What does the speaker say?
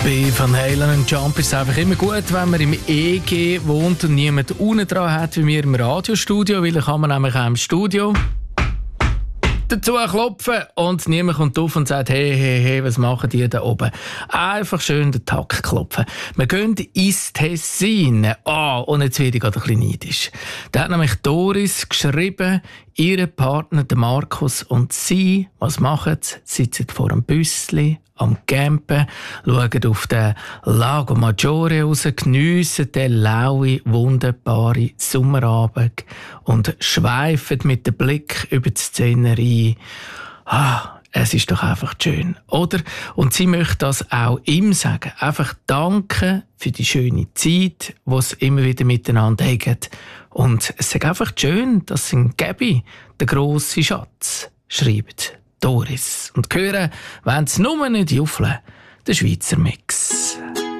Bei Van Halen und Jump ist es einfach immer gut, wenn man im EG wohnt und niemand unten dran hat, wie wir im Radiostudio, weil dann kann man nämlich auch im Studio dazu klopfen und niemand kommt auf und sagt, hey, was machen die da oben? Einfach schön den Takt klopfen. Wir gehen ins Tessin. Und jetzt werde ich gerade ein bisschen neidisch. Da hat nämlich Doris geschrieben, ihr Partner, der Markus und sie, was machen sie? Sitzen vor einem Büssli am Campen, schauen auf den Lago Maggiore raus, geniessen den lauen, wunderbaren Sommerabend und schweifen mit dem Blick über die Szenerie. Es ist doch einfach schön, oder? Und sie möchte das auch ihm sagen. Einfach danken für die schöne Zeit, die sie immer wieder miteinander haben. Und es ist einfach schön, dass sie Gabi, der grosse Schatz, schreibt. Doris. Und hören, wenn es nur nicht juffeln, der Schweizer Mick.